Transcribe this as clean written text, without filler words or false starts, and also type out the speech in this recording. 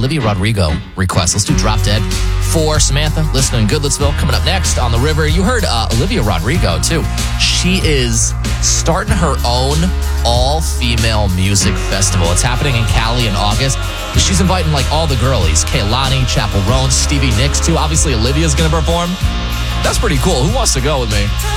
Olivia Rodrigo request. Let's do Drop Dead for Samantha, listening in Goodlettsville. Coming up next on The River, you heard Olivia Rodrigo, too. She is starting her own all-female music festival. It's happening in Cali in August. She's inviting, like, all the girlies. Kehlani, Chappell Roan, Stevie Nicks, too. Obviously, Olivia's going to perform. That's pretty cool. Who wants to go with me?